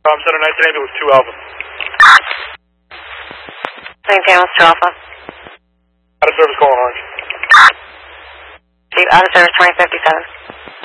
Center 19 ambulance 2 Alpha. 19 ambulance 2 Alpha. Out of service calling Orange. Chief, out of service 2057.